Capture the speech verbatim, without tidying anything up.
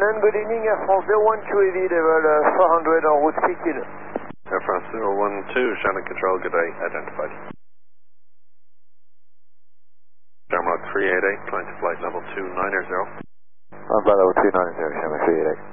Shannon, good evening, Air France zero one Q A V, level uh, four hundred en route fifteen. Air France zero one two, Shannon Control, good day, identified. Jamrock three eight eight, climb to flight level two nine zero. On flight level two nine zero, Shannon three eight eight.